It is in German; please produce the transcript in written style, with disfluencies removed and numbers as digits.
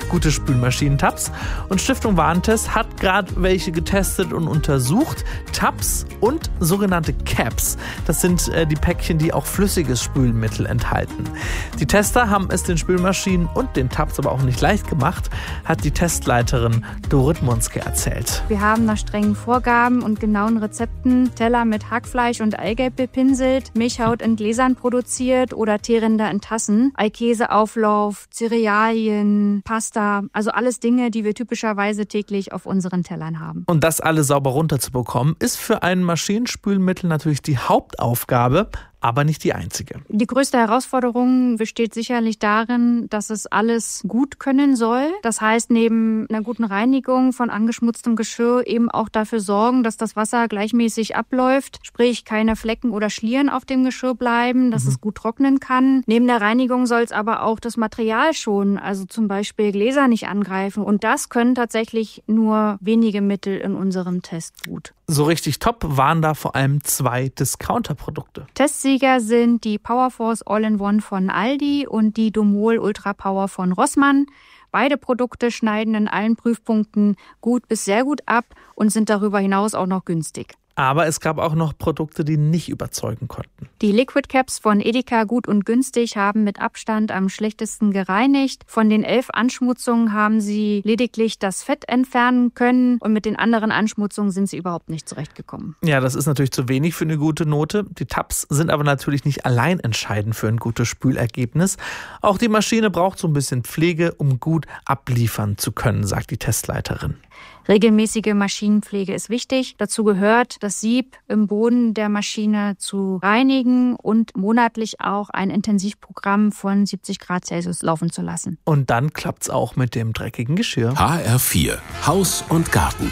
gute Spülmaschinen-Tabs. Und Stiftung Warentest hat gerade welche getestet und untersucht. Tabs und sogenannte Caps. Das sind die Päckchen, die auch flüssiges Spülmittel enthalten. Die Tester haben es den Spülmaschinen und den Tabs aber auch nicht leicht gemacht, hat die Testleiterin Dorit Munzke erzählt. Wir haben nach strengen Vorgaben und genauen Rezepten Teller mit Hackfleisch und Eigelb bepinselt, Milchhaut in Gläsern produziert oder Teerinder in Tassen, Eikäseauflauf, Cerealien, Pasta, also alles Dinge, die wir typischerweise täglich auf unseren Tellern haben. Und das alles sauber runterzubekommen, ist für ein Maschinenspülmittel natürlich die Hauptaufgabe, aber nicht die einzige. Die größte Herausforderung besteht sicherlich darin, dass es alles gut können soll. Das heißt, neben einer guten Reinigung von angeschmutztem Geschirr eben auch dafür sorgen, dass das Wasser gleichmäßig abläuft, sprich keine Flecken oder Schlieren auf dem Geschirr bleiben, dass es gut trocknen kann. Neben der Reinigung soll es aber auch das Material schonen, also zum Beispiel Gläser nicht angreifen. Und das können tatsächlich nur wenige Mittel in unserem Test gut. So richtig top waren da vor allem 2 Discounter-Produkte. Testsieger sind die Powerforce All-in-One von Aldi und die Domol Ultra Power von Rossmann. Beide Produkte schneiden in allen Prüfpunkten gut bis sehr gut ab und sind darüber hinaus auch noch günstig. Aber es gab auch noch Produkte, die nicht überzeugen konnten. Die Liquid Caps von Edeka Gut und Günstig haben mit Abstand am schlechtesten gereinigt. Von den 11 Anschmutzungen haben sie lediglich das Fett entfernen können und mit den anderen Anschmutzungen sind sie überhaupt nicht zurechtgekommen. Ja, das ist natürlich zu wenig für eine gute Note. Die Tabs sind aber natürlich nicht allein entscheidend für ein gutes Spülergebnis. Auch die Maschine braucht so ein bisschen Pflege, um gut abliefern zu können, sagt die Testleiterin. Regelmäßige Maschinenpflege ist wichtig. Dazu gehört, das Sieb im Boden der Maschine zu reinigen und monatlich auch ein Intensivprogramm von 70 Grad Celsius laufen zu lassen. Und dann klappt's auch mit dem dreckigen Geschirr. HR4 Haus und Garten.